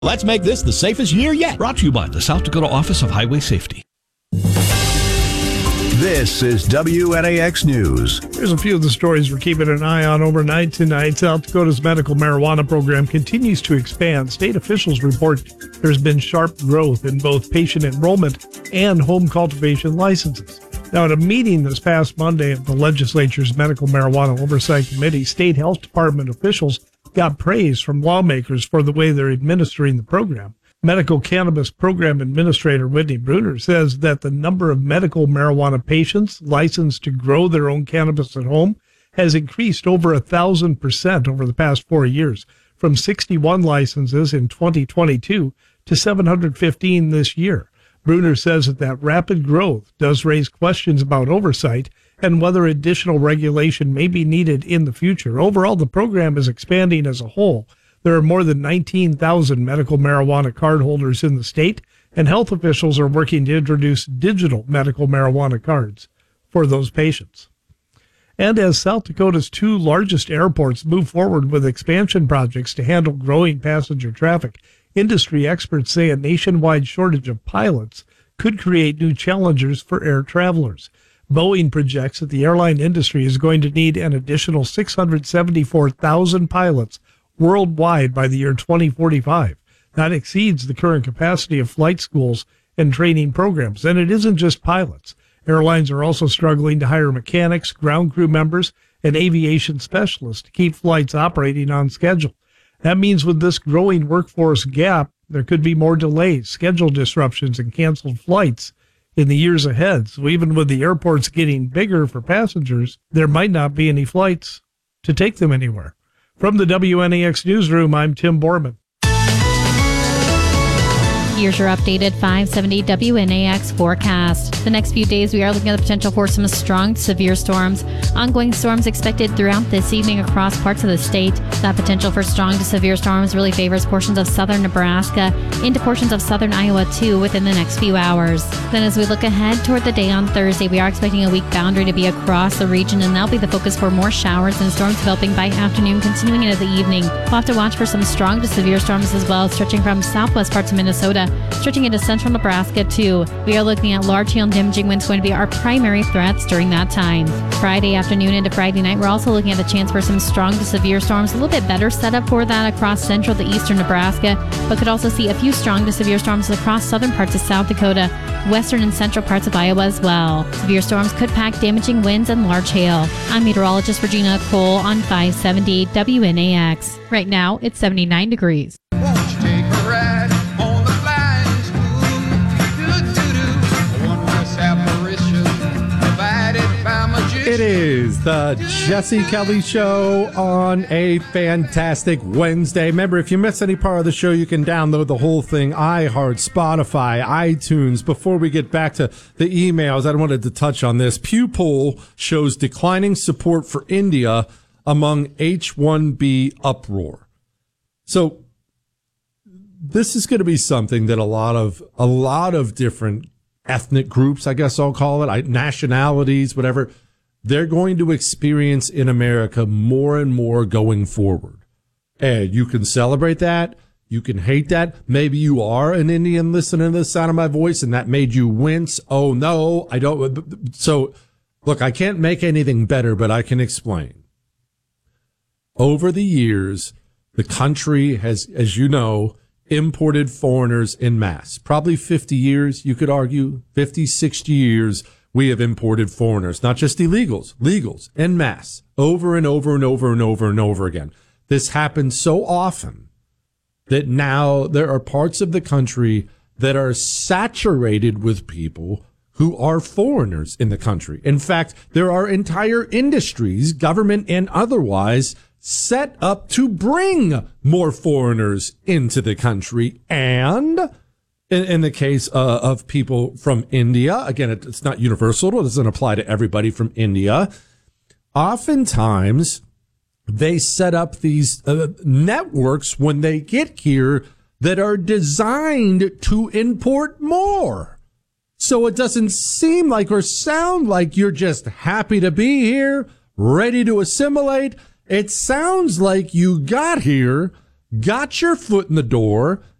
Let's make this the safest year yet. Brought to you by the South Dakota Office of Highway Safety. This is WNAX News. Here's a few of the stories we're keeping an eye on overnight tonight. South Dakota's medical marijuana program continues to expand. State officials report there's been sharp growth in both patient enrollment and home cultivation licenses. Now, at a meeting this past Monday of the legislature's Medical Marijuana Oversight Committee, state health department officials got praise from lawmakers for the way they're administering the program. Medical Cannabis Program Administrator Whitney Bruner says that the number of medical marijuana patients licensed to grow their own cannabis at home has increased over 1,000% over the past 4 years, from 61 licenses in 2022 to 715 this year. Bruner says that rapid growth does raise questions about oversight and whether additional regulation may be needed in the future. Overall, the program is expanding as a whole. There are more than 19,000 medical marijuana cardholders in the state, and health officials are working to introduce digital medical marijuana cards for those patients. And as South Dakota's two largest airports move forward with expansion projects to handle growing passenger traffic, industry experts say a nationwide shortage of pilots could create new challenges for air travelers. Boeing projects that the airline industry is going to need an additional 674,000 pilots worldwide by the year 2045. That exceeds the current capacity of flight schools and training programs. And it isn't just pilots. Airlines are also struggling to hire mechanics, ground crew members, and aviation specialists to keep flights operating on schedule. That means with this growing workforce gap, there could be more delays, schedule disruptions, and canceled flights in the years ahead. So even with the airports getting bigger for passengers, there might not be any flights to take them anywhere. From the WNAX Newsroom, I'm Tim Borman. Here's your updated 570 WNAX forecast. The next few days, we are looking at the potential for some strong to severe storms. Ongoing storms expected throughout this evening across parts of the state. That potential for strong to severe storms really favors portions of southern Nebraska into portions of southern Iowa, too, within the next few hours. Then as we look ahead toward the day on Thursday, we are expecting a weak boundary to be across the region, and that'll be the focus for more showers and storms developing by afternoon, continuing into the evening. We'll have to watch for some strong to severe storms as well, stretching from southwest parts of Minnesota, stretching into central Nebraska, too. We are looking at large hail and damaging winds going to be our primary threats during that time. Friday afternoon into Friday night, we're also looking at a chance for some strong to severe storms. A little bit better setup for that across central to eastern Nebraska, but could also see a few strong to severe storms across southern parts of South Dakota, western and central parts of Iowa as well. Severe storms could pack damaging winds and large hail. I'm meteorologist Regina Cole on 570 WNAX. Right now, it's 79 degrees. It is the Jesse Kelly Show on a fantastic Wednesday. Remember, if you miss any part of the show, you can download the whole thing, iHeart, Spotify, iTunes. Before we get back to the emails, I wanted to touch on this. Pew poll shows declining support for India among H-1B uproar. So this is going to be something that a lot of different ethnic groups, I guess I'll call it, nationalities, whatever, they're going to experience in America more and more going forward. And you can celebrate that. You can hate that. Maybe you are an Indian listening to the sound of my voice and that made you wince. Oh, no, I don't. So, look, I can't make anything better, but I can explain. Over the years, the country has, as you know, imported foreigners en masse. Probably 50 years, you could argue, 50, 60 years, we have imported foreigners, not just illegals, legals, en masse, over and over and over and over and over again. This happens so often that now there are parts of the country that are saturated with people who are foreigners in the country. In fact, there are entire industries, government and otherwise, set up to bring more foreigners into the country. And in the case of people from India, again, it's not universal. It doesn't apply to everybody from India. Oftentimes, they set up these networks when they get here that are designed to import more. So it doesn't seem like or sound like you're just happy to be here, ready to assimilate. It sounds like you got here, got your foot in the door,